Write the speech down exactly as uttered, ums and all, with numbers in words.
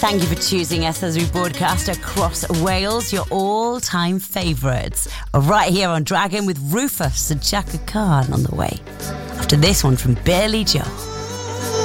Thank you for choosing us as we broadcast across Wales, your all-time favourites. Right here on Dragon with Rufus and Chaka Khan on the way. After this one from Billy Joel.